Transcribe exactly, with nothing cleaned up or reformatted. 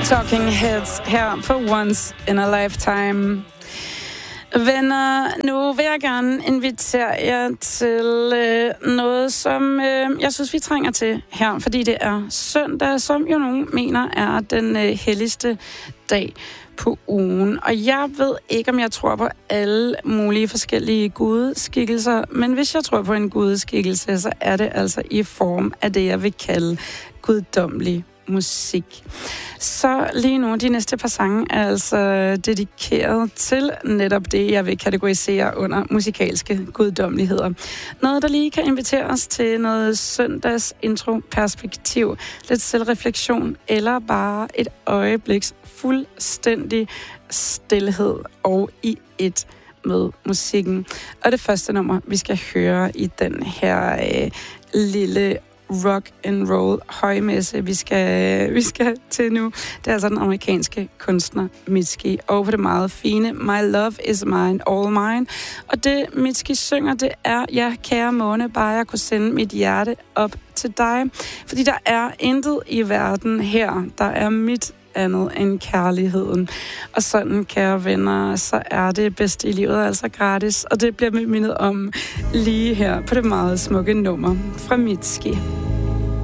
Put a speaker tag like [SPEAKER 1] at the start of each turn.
[SPEAKER 1] Talking Heads her på Once in a Lifetime. Venner, nu vil jeg gerne invitere jer til øh, noget, som øh, jeg synes, vi trænger til her, fordi det er søndag, som jo nogen mener er den øh, helligste dag på ugen. Og jeg ved ikke, om jeg tror på alle mulige forskellige gudeskikkelser, men hvis jeg tror på en gudeskikkelse, så er det altså i form af det, jeg vil kalde guddommelig musik. Så lige nu, de næste par sange er altså dedikeret til netop det, jeg vil kategorisere under musikalske guddommeligheder. Noget, der lige kan invitere os til noget søndags intro-perspektiv, lidt selvreflektion, eller bare et øjebliks fuldstændig stilhed og i et med musikken. Og det første nummer, vi skal høre i den her øh, lille rock and roll højmesse, vi skal, vi skal til nu. Det er altså den amerikanske kunstner Mitski, og på det meget fine My Love Is Mine, All Mine. Og det Mitski synger, det er, ja, kære måne, bare jeg kunne sende mit hjerte op til dig. Fordi der er intet i verden her, der er mit andet end kærligheden. Og sådan, kære venner, så er det bedste i livet altså gratis, og det bliver vi mindet om lige her på det meget smukke nummer fra Mitski.